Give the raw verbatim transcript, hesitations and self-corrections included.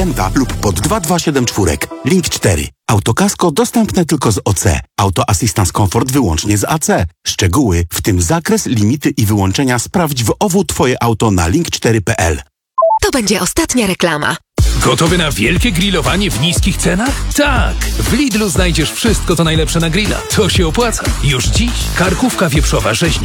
klienta lub pod dwa dwa siedem cztery. Link cztery. Autokasko dostępne tylko z O C. Auto Assistance Comfort wyłącznie z A C. Szczegóły, w tym zakres, limity i wyłączenia sprawdź w O W Twoje auto na link cztery kropka p l. To będzie ostatnia reklama. Gotowy na wielkie grillowanie w niskich cenach? Tak! W Lidlu znajdziesz wszystko, co najlepsze na grilla. To się opłaca. Już dziś karkówka wieprzowa rzeźnia